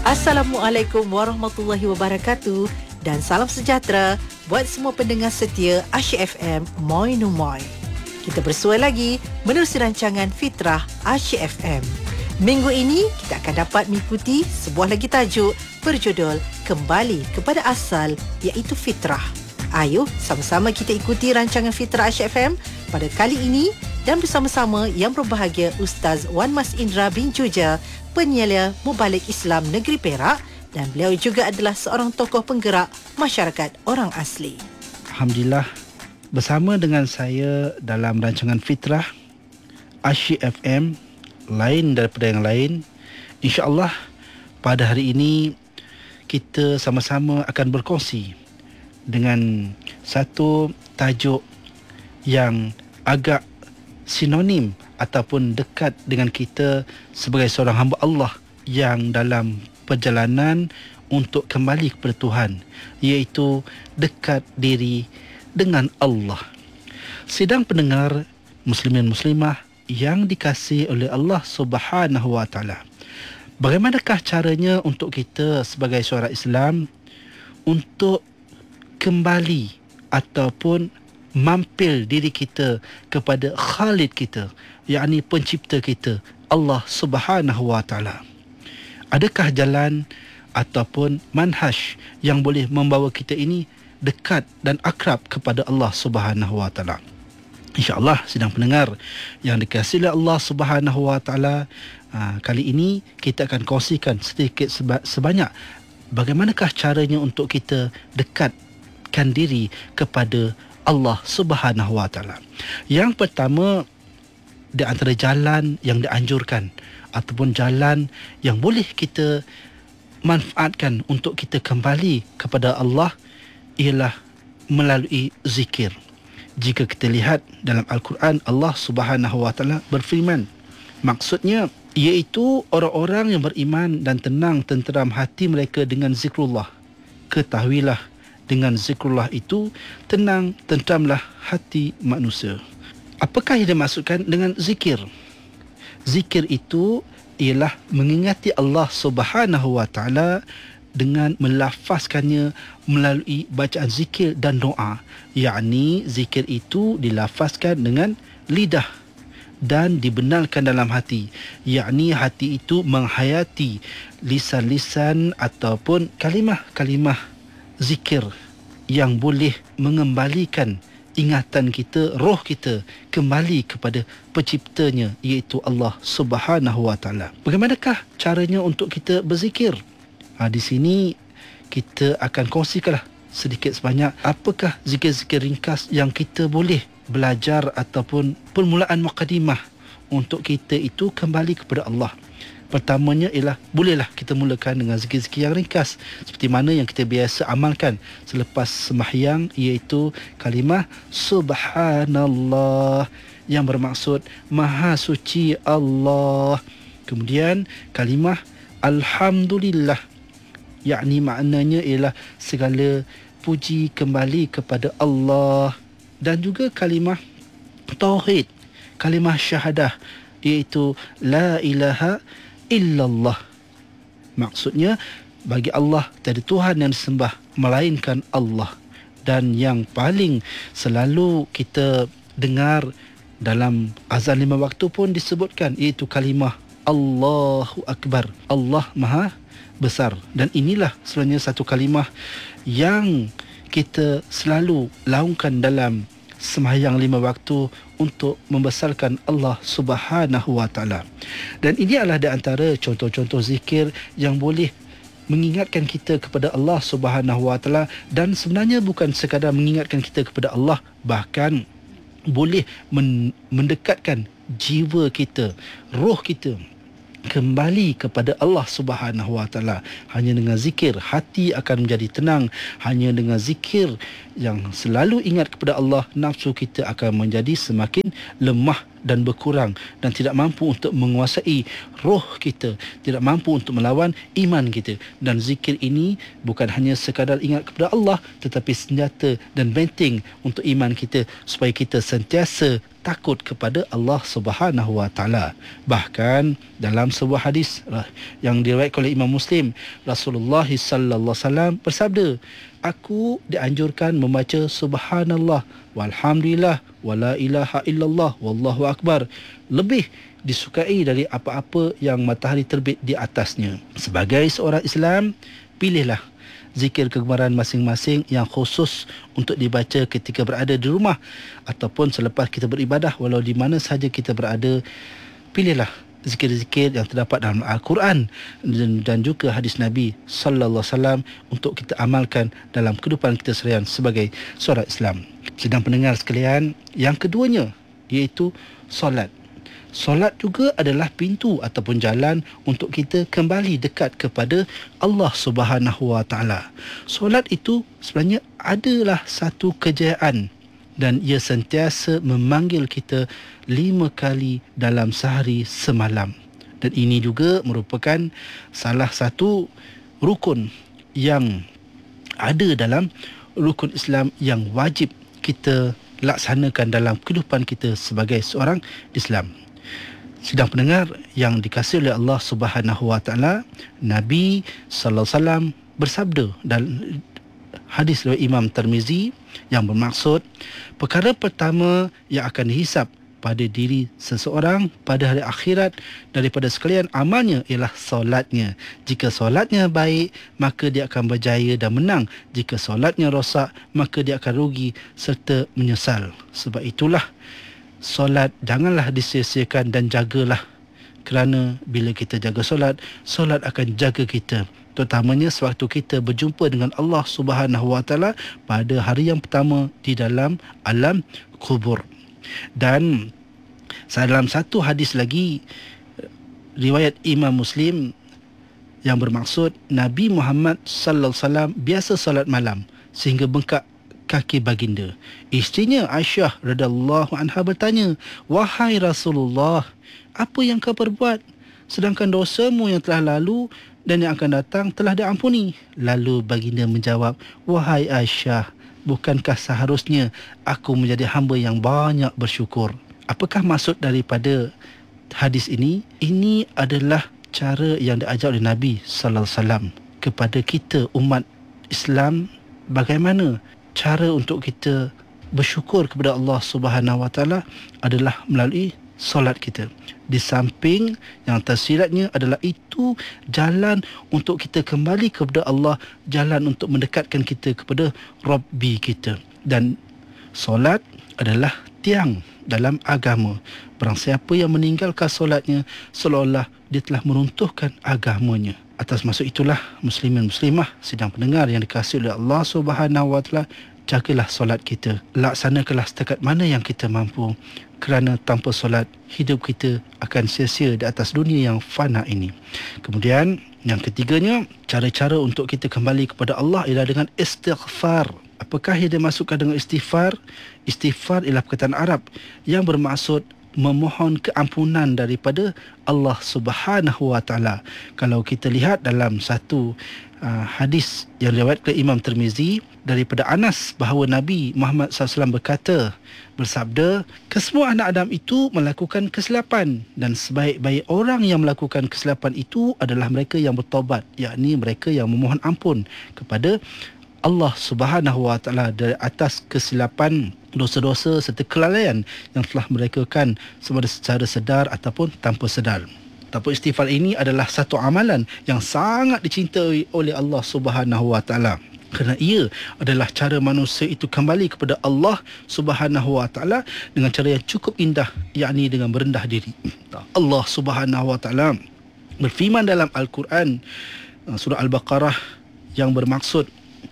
Assalamualaikum warahmatullahi wabarakatuh dan salam sejahtera buat semua pendengar setia Asyik FM Moi No Moi. Kita bersua lagi menerusi rancangan Fitrah Asyik FM. Minggu ini kita akan dapat mengikuti sebuah lagi tajuk berjudul Kembali kepada Asal, iaitu Fitrah. Ayo sama-sama kita ikuti rancangan Fitrah Asyik FM pada kali ini dan bersama-sama yang berbahagia Ustaz Wan Mas Indra bin Juja, penyelia Mubalik Islam Negeri Perak, dan beliau juga adalah seorang tokoh penggerak masyarakat orang asli. Alhamdulillah, bersama dengan saya dalam rancangan Fitrah Asyik FM, lain daripada yang lain. InsyaAllah pada hari ini kita sama-sama akan berkongsi dengan satu tajuk yang agak sinonim ataupun dekat dengan kita sebagai seorang hamba Allah yang dalam perjalanan untuk kembali kepada Tuhan, iaitu dekat diri dengan Allah. Sidang pendengar muslimin muslimah yang dikasihi oleh Allah Subhanahu wa taala. Bagaimanakah caranya untuk kita sebagai seorang Islam untuk kembali ataupun mampil diri kita kepada Khalid kita, yakni pencipta kita, Allah Subhanahu wa taala? Adakah jalan ataupun manhaj yang boleh membawa kita ini dekat dan akrab kepada Allah Subhanahu wa taala? InsyaAllah sidang pendengar yang dikasihi oleh Allah Subhanahu wa taala, kali ini kita akan kongsikan sedikit sebanyak bagaimanakah caranya untuk kita dekatkan diri kepada Allah Subhanahu wa taala. Yang pertama, di antara jalan yang dianjurkan ataupun jalan yang boleh kita manfaatkan untuk kita kembali kepada Allah ialah melalui zikir. Jika kita lihat dalam Al-Quran, Allah Subhanahu wa taala berfirman, maksudnya iaitu orang-orang yang beriman dan tenang tenteram hati mereka dengan zikrullah. Ketahuilah, dengan zikrullah itu tenang tenteramlah hati manusia. Apakah yang dimaksudkan dengan zikir? Zikir itu ialah mengingati Allah Subhanahu wa taala dengan melafazkannya melalui bacaan zikir dan doa. Yakni zikir itu dilafazkan dengan lidah dan dibenarkan dalam hati. Yakni hati itu menghayati lisan-lisan ataupun kalimah-kalimah zikir yang boleh mengembalikan ingatan kita, roh kita kembali kepada penciptanya, iaitu Allah Subhanahu wa taala. Bagaimanakah caranya untuk kita berzikir? Di sini kita akan kongsikanlah sedikit sebanyak apakah zikir-zikir ringkas yang kita boleh belajar ataupun permulaan muqaddimah untuk kita itu kembali kepada Allah. Pertamanya ialah bolehlah kita mulakan dengan zikir-zikir yang ringkas seperti mana yang kita biasa amalkan selepas sembahyang, iaitu kalimah Subhanallah yang bermaksud Maha Suci Allah. Kemudian kalimah Alhamdulillah, yakni maknanya ialah segala puji kembali kepada Allah. Dan juga kalimah Tauhid, kalimah syahadah, iaitu La ilaha illallah. Maksudnya bagi Allah tiada Tuhan yang disembah melainkan Allah. Dan yang paling selalu kita dengar dalam azan 5 waktu pun disebutkan, iaitu kalimah Allahu Akbar, Allah Maha Besar. Dan inilah sebenarnya satu kalimah yang kita selalu laungkan dalam sembahyang 5 waktu untuk membesarkan Allah Subhanahu wa taala. Dan ini adalah di antara contoh-contoh zikir yang boleh mengingatkan kita kepada Allah Subhanahu wa taala, dan sebenarnya bukan sekadar mengingatkan kita kepada Allah, bahkan boleh mendekatkan jiwa kita, roh kita kembali kepada Allah Subhanahu wa taala. Hanya dengan zikir hati akan menjadi tenang. Hanya dengan zikir yang selalu ingat kepada Allah, nafsu kita akan menjadi semakin lemah dan berkurang dan tidak mampu untuk menguasai roh kita, tidak mampu untuk melawan iman kita. Dan zikir ini bukan hanya sekadar ingat kepada Allah, tetapi senjata dan benteng untuk iman kita supaya kita sentiasa takut kepada Allah Subhanahu Wa Taala. Bahkan dalam sebuah hadis yang diriwayatkan oleh Imam Muslim, Rasulullah sallallahu alaihi wasallam bersabda, aku dianjurkan membaca subhanallah walhamdulillah wala ilaha illallah wallahu akbar lebih disukai dari apa-apa yang matahari terbit di atasnya. Sebagai seorang Islam, pilihlah zikir kegemaran masing-masing yang khusus untuk dibaca ketika berada di rumah ataupun selepas kita beribadah, walau di mana sahaja kita berada. Pilihlah zikir-zikir yang terdapat dalam Al-Quran dan juga hadis Nabi sallallahu alaihi wasallam untuk kita amalkan dalam kehidupan kita seharian sebagai seorang Islam. Sedang pendengar sekalian, yang keduanya iaitu solat. Solat juga adalah pintu ataupun jalan untuk kita kembali dekat kepada Allah Subhanahu Wa Taala. Solat itu sebenarnya adalah satu kejayaan dan ia sentiasa memanggil kita 5 kali dalam sehari semalam. Dan ini juga merupakan salah satu rukun yang ada dalam rukun Islam yang wajib kita laksanakan dalam kehidupan kita sebagai seorang Islam. Sedang pendengar yang dikasihi oleh Allah Subhanahu Wa Taala, Nabi sallallahu alaihi wasallam bersabda dalam hadis riwayat Imam Tirmizi yang bermaksud, perkara pertama yang akan dihisap pada diri seseorang pada hari akhirat daripada sekalian amalnya ialah solatnya. Jika solatnya baik, maka dia akan berjaya dan menang. Jika solatnya rosak, maka dia akan rugi serta menyesal. Sebab itulah solat janganlah disia-siakan dan jagalah, kerana bila kita jaga solat, solat akan jaga kita, terutamanya sewaktu kita berjumpa dengan Allah Subhanahu Wa Taala pada hari yang pertama di dalam alam kubur. Dan dalam satu hadis lagi riwayat Imam Muslim yang bermaksud, Nabi Muhammad sallallahu alaihi wasallam biasa solat malam sehingga bengkak kaki baginda. Isterinya Aisyah radhiyallahu anha bertanya, wahai Rasulullah, apa yang kau perbuat sedangkan dosamu yang telah lalu dan yang akan datang telah diampuni? Lalu baginda menjawab, wahai Aisyah, bukankah seharusnya aku menjadi hamba yang banyak bersyukur? Apakah maksud daripada hadis ini? Ini adalah cara yang diajar oleh Nabi sallallahu alaihi wasallam kepada kita umat Islam, bagaimana cara untuk kita bersyukur kepada Allah Subhanahu Wa Taala adalah melalui solat kita. Di samping yang tersiratnya adalah itu jalan untuk kita kembali kepada Allah, jalan untuk mendekatkan kita kepada Rabbi kita. Dan solat adalah tiang dalam agama. Barang siapa yang meninggalkan solatnya, seolah-olah dia telah meruntuhkan agamanya. Atas maksud itulah, muslimin muslimah sedang pendengar yang dikasihi oleh Allah Subhanahu Wa Taala, jagalah solat kita, laksanakanlah setakat mana yang kita mampu, kerana tanpa solat hidup kita akan sia-sia di atas dunia yang fana ini. Kemudian yang ketiganya, cara-cara untuk kita kembali kepada Allah ialah dengan istighfar. Apakah yang dimaksudkan dengan istighfar? Istighfar ialah perkataan Arab yang bermaksud memohon keampunan daripada Allah Subhanahu Wa Taala. Kalau kita lihat dalam satu hadis yang diriwayatkan Imam Tirmizi daripada Anas, bahawa Nabi Muhammad SAW bersabda, kesemua anak Adam itu melakukan kesilapan dan sebaik-baik orang yang melakukan kesilapan itu adalah mereka yang bertaubat, yakni mereka yang memohon ampun kepada Allah Subhanahu Wa Taala dari atas kesilapan, dosa-dosa serta kelalaian yang telah mereka lakukan sama ada secara sedar ataupun tanpa sedar. Tapi istighfar ini adalah satu amalan yang sangat dicintai oleh Allah Subhanahu Wa Taala, kerana ia adalah cara manusia itu kembali kepada Allah Subhanahu Wa Taala dengan cara yang cukup indah, yakni dengan merendah diri. Allah Subhanahu Wa Taala berfirman dalam Al-Quran surah Al-Baqarah yang bermaksud,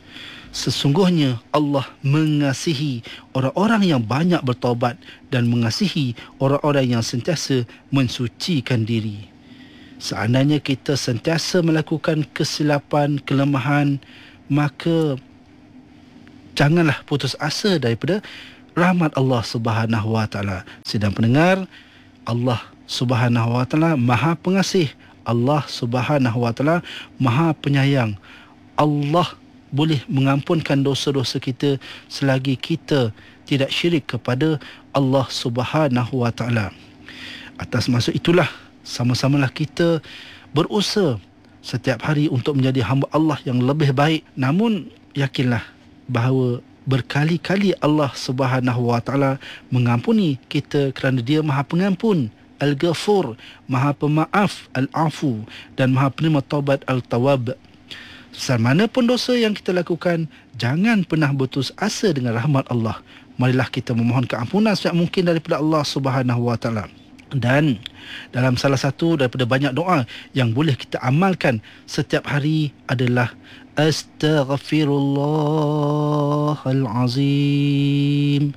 sesungguhnya Allah mengasihi orang-orang yang banyak bertaubat dan mengasihi orang-orang yang sentiasa mensucikan diri. Seandainya kita sentiasa melakukan kesilapan, kelemahan, maka janganlah putus asa daripada rahmat Allah Subhanahu Wa Taala. Sedang pendengar, Allah Subhanahu Wa Taala Maha Pengasih, Allah Subhanahu Wa Taala Maha Penyayang. Allah boleh mengampunkan dosa-dosa kita selagi kita tidak syirik kepada Allah Subhanahu wa taala. Atas maksud itulah, sama-samalah kita berusaha setiap hari untuk menjadi hamba Allah yang lebih baik. Namun yakinlah bahawa berkali-kali Allah Subhanahu wa taala mengampuni kita kerana Dia Maha Pengampun, Al-Ghafur, Maha Pemaaf, Al-Afu, dan Maha Penerima Taubat, Al-Tawwab. Besar mana pun dosa yang kita lakukan, jangan pernah putus asa dengan rahmat Allah. Marilah kita memohon keampunan setiap mungkin daripada Allah Subhanahu wa taala. Dan dalam salah satu daripada banyak doa yang boleh kita amalkan setiap hari adalah Astaghfirullahalazim.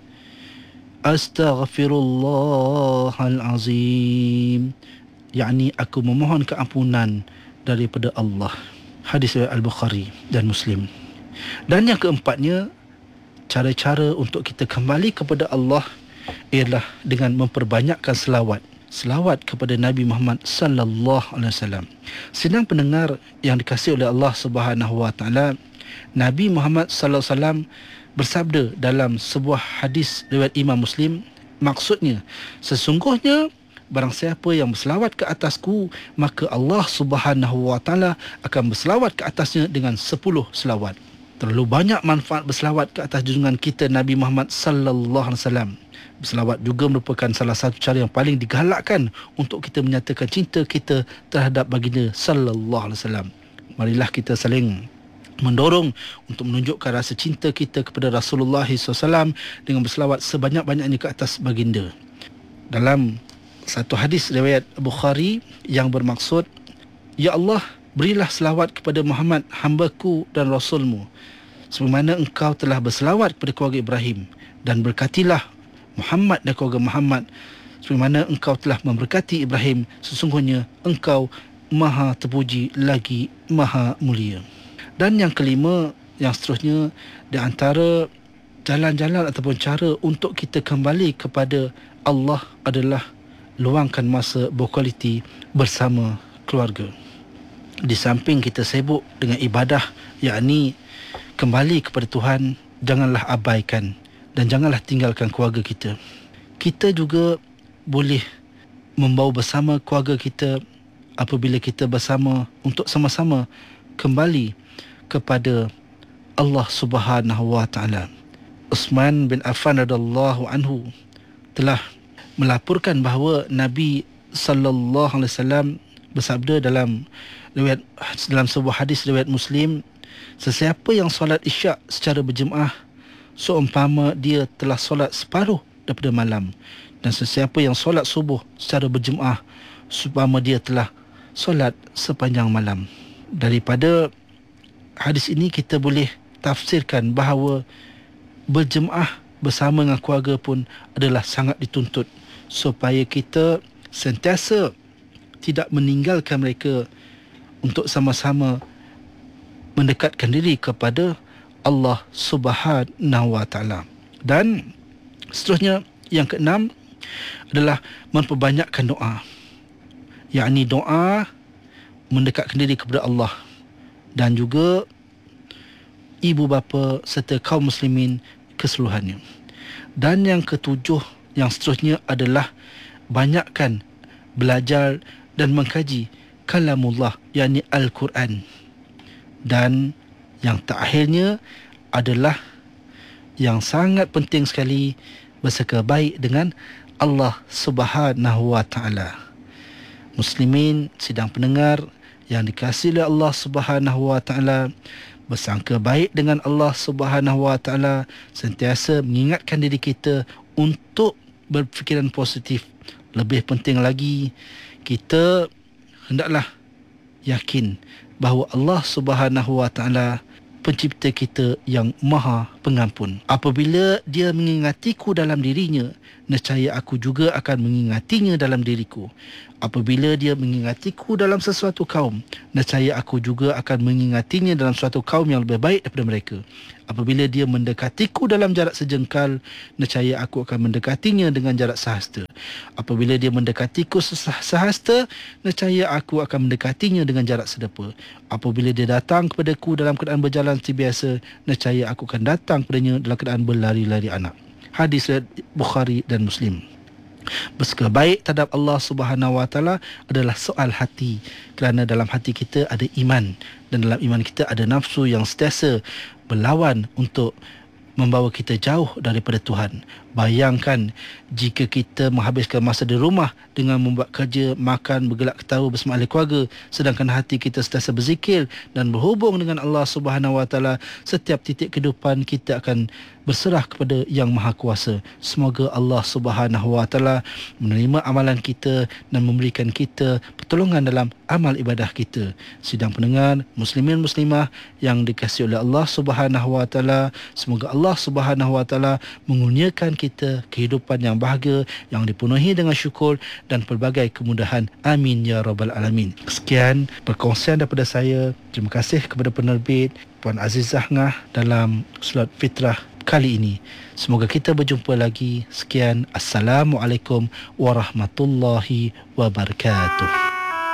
Astaghfirullahalazim. Yakni aku memohon keampunan daripada Allah. Hadis riwayat Al-Bukhari dan Muslim. Dan yang keempatnya, cara-cara untuk kita kembali kepada Allah ialah dengan memperbanyakkan selawat kepada Nabi Muhammad sallallahu alaihi wasallam. Sedang pendengar yang dikasihi oleh Allah Subhanahu wa taala, Nabi Muhammad sallallahu alaihi wasallam bersabda dalam sebuah hadis riwayat Imam Muslim, maksudnya, sesungguhnya barang siapa yang berselawat ke atasku, maka Allah Subhanahu wa taala akan berselawat ke atasnya dengan 10 selawat. Terlalu banyak manfaat berselawat ke atas junjungan kita Nabi Muhammad sallallahu alaihi wasallam. Berselawat juga merupakan salah satu cara yang paling digalakkan untuk kita menyatakan cinta kita terhadap baginda sallallahu alaihi wasallam. Marilah kita saling mendorong untuk menunjukkan rasa cinta kita kepada Rasulullah SAW dengan berselawat sebanyak-banyaknya ke atas baginda. Dalam satu hadis riwayat Bukhari yang bermaksud, Ya Allah, berilah selawat kepada Muhammad, hamba-Ku dan Rasulmu, sebagaimana Engkau telah berselawat kepada keluarga Ibrahim, dan berkatilah Muhammad dan keluarga Muhammad sebagaimana Engkau telah memberkati Ibrahim, sesungguhnya Engkau Maha terpuji lagi Maha mulia. Dan yang kelima, yang seterusnya, di antara jalan-jalan ataupun cara untuk kita kembali kepada Allah adalah luangkan masa berkualiti bersama keluarga. Di samping kita sibuk dengan ibadah, yakni kembali kepada Tuhan, janganlah abaikan dan janganlah tinggalkan keluarga kita. Kita juga boleh membawa bersama keluarga kita apabila kita bersama untuk sama-sama kembali kepada Allah Subhanahu wa taala. Uthman bin Affan radhiyallahu anhu telah melaporkan bahawa Nabi sallallahu alaihi wasallam bersabda dalam sebuah hadis riwayat Muslim, sesiapa yang solat Isyak secara berjemaah seumpama dia telah solat separuh daripada malam, dan sesiapa yang solat subuh secara berjemaah seumpama dia telah solat sepanjang malam. Daripada hadis ini kita boleh tafsirkan bahawa berjemaah bersama dengan keluarga pun adalah sangat dituntut, supaya kita sentiasa tidak meninggalkan mereka untuk sama-sama mendekatkan diri kepada Allah Subhanahu wa taala. Dan seterusnya, yang keenam adalah memperbanyakkan doa, yakni doa mendekatkan diri kepada Allah dan juga ibu bapa serta kaum muslimin keseluruhannya. Dan yang ketujuh, yang seterusnya adalah banyakkan belajar dan mengkaji kalamullah, yakni Al-Quran. Dan yang terakhirnya adalah yang sangat penting sekali, bersangka baik dengan Allah Subhanahu wa taala. Muslimin sidang pendengar yang dikasihi oleh Allah Subhanahu wa taala, bersangka baik dengan Allah Subhanahu wa taala, sentiasa mengingatkan diri kita untuk berfikiran positif. Lebih penting lagi, kita hendaklah yakin bahawa Allah Subhanahu wa taala pencipta kita yang maha pengampun. Apabila dia mengingatiku dalam dirinya, nescaya aku juga akan mengingatinya dalam diriku. Apabila dia mengingatiku dalam sesuatu kaum, nescaya aku juga akan mengingatinya dalam suatu kaum yang lebih baik daripada mereka. Apabila dia mendekatiku dalam jarak sejengkal, nescaya aku akan mendekatinya dengan jarak sehasta. Apabila dia mendekatiku sehasta, nescaya aku akan mendekatinya dengan jarak sedepa. Apabila dia datang kepadaku dalam keadaan berjalan seperti biasa, nescaya aku akan datang kepadanya dalam keadaan berlari-lari anak. Hadis riwayat Bukhari dan Muslim. Bersikap baik terhadap Allah Subhanahu Wa Taala adalah soal hati, kerana dalam hati kita ada iman, dan dalam iman kita ada nafsu yang sentiasa berlawan untuk membawa kita jauh daripada Tuhan. Bayangkan jika kita menghabiskan masa di rumah dengan membuat kerja, makan, bergelak ketawa bersama ahli keluarga, sedangkan hati kita sentiasa berzikir dan berhubung dengan Allah Subhanahu Wa Taala, setiap titik kehidupan kita akan berserah kepada Yang Maha Kuasa. Semoga Allah Subhanahu Wa Taala menerima amalan kita dan memberikan kita pertolongan dalam amal ibadah kita. Sidang pendengar muslimin muslimah yang dikasihi oleh Allah Subhanahu Wa Taala, semoga Allah Subhanahu Wa Taala mengurniakan kita kehidupan yang bahagia, yang dipenuhi dengan syukur dan pelbagai kemudahan. Amin ya rabbal alamin. Sekian perkongsian daripada saya. Terima kasih kepada penerbit Puan Azizah Ngah dalam Solat Fitrah kali ini. Semoga kita berjumpa lagi. Sekian. Assalamualaikum warahmatullahi wabarakatuh.